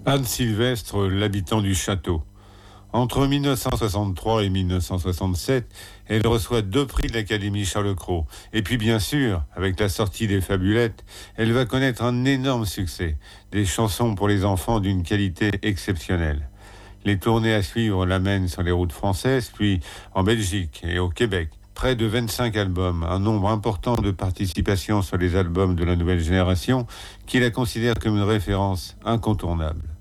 Anne Sylvestre, l'habitant du château. Entre 1963 et 1967, elle reçoit 2 prix de l'Académie Charles-Cros. Et puis bien sûr, avec la sortie des Fabulettes, elle va connaître un énorme succès. Des chansons pour les enfants d'une qualité exceptionnelle. Les tournées à suivre l'amènent sur les routes françaises, puis en Belgique et au Québec. Près de 25 albums, un nombre important de participations sur les albums de la nouvelle génération qui la considère comme une référence incontournable.